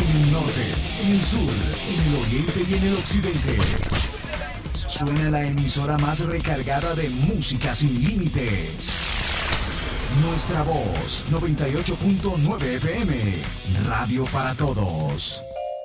en el norte, en el sur, en el oriente y en el occidente. Suena la emisora más recargada de música sin límites. Nuestra voz, 98.9 FM, radio para todos.